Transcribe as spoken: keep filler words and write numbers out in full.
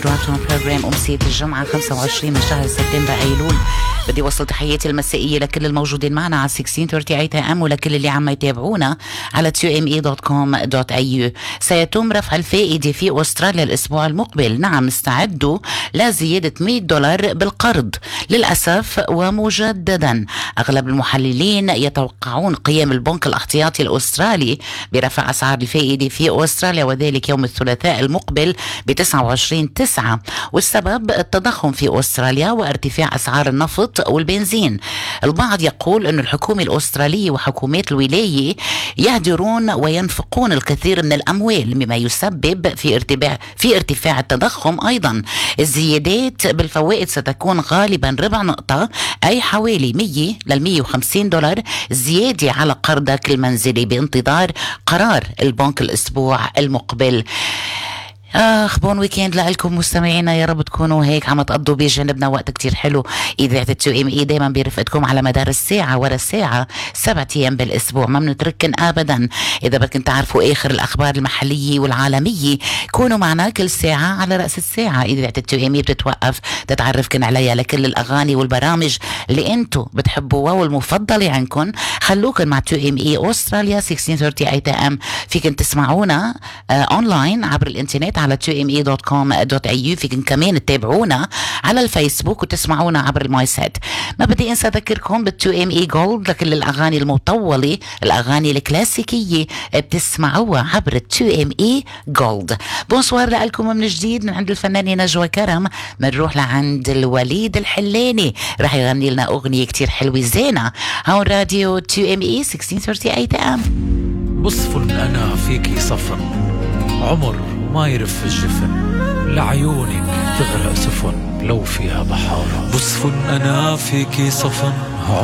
راتون بروجرام أمسية الجمعة خمسة وعشرين من شهر سبتمبر أيلول. بدي وصل تحياتي المسائية لكل الموجودين معنا على ستة عشر ثلاثة وثلاثين ام ولكل اللي عم يتابعونا على تو ام اي دوت كوم دوت اي يو. سيتم رفع الفائدة في أستراليا الأسبوع المقبل. نعم، استعدوا لزيادة مئة دولار بالقرض. للأسف ومجددا أغلب المحللين يتوقعون قيام البنك الاحتياطي الأسترالي برفع أسعار الفائدة في أستراليا، وذلك يوم الثلاثاء المقبل ب تسعة وعشرين تسعة، والسبب التضخم في أستراليا وارتفاع أسعار النفط والبنزين. البعض يقول أن الحكومة الأسترالية وحكومات الولاية يهدرون وينفقون الكثير من الأموال، مما يسبب في ارتفاع في ارتفاع التضخم. أيضا الزيادات بالفوائد ستكون غالبا ربع نقطة، أي حوالي مئة لل مئة وخمسين دولار زيادة على قرضك المنزلي بانتظار قرار البنك الأسبوع المقبل. اخ بون ويكند لكم مستمعينا، يا رب تكونوا هيك عم تقضوا بجانبنا وقت كتير حلو. اذاعه التو ام اي دايما برفقتكم على مدار الساعه ورا الساعه، سبعة ايام بالاسبوع، ما بنتركن ابدا. اذا بدكم تعرفوا اخر الاخبار المحليه والعالميه كونوا معنا كل ساعه على راس الساعه. اذاعه التو ام اي بتتوقف تتعرفكن عليها لكل الاغاني والبرامج اللي انتم بتحبوها والمفضله عندكم. خلوكن مع تو ام اي استراليا ستة عشر ثلاثين ام. فيكن تسمعونا آه اونلاين عبر الانترنت على تو ام اي دوت كوم دوت اي يو. فيكن كمان تتابعونا على الفيسبوك وتسمعونا عبر الماي سات. ما بدي انسى اذكركم بالتو ام اي جولد لكل الاغاني المطوله، الاغاني الكلاسيكيه بتسمعوها عبر التو ام اي جولد. بونسوار لكم من جديد من عند الفنانه نجوى كرم. بنروح لعند الوليد الحلاني، رح يغني لنا اغنيه كتير حلوه زينه. هون راديو تو ام اي ستة عشر ثلاثين ام. بصف انا فيكي صفن عمر ما يرف الجفن، لعيونك تغرق سفن لو فيها بحارة. بصف أنا فيكي صفن